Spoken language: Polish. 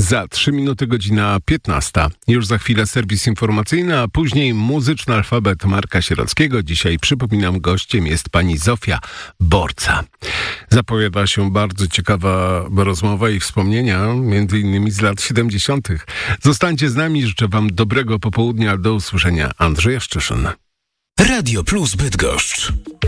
Za 3 minuty godzina 15. Już za chwilę serwis informacyjny, a później muzyczny alfabet Marka Sierockiego. Dzisiaj, przypominam, gościem jest pani Zofia Borca. Zapowiada się bardzo ciekawa rozmowa i wspomnienia, między innymi z lat 70. Zostańcie z nami, życzę wam dobrego popołudnia. Do usłyszenia. Andrzej Jaszczyszyn. Radio Plus Bydgoszcz.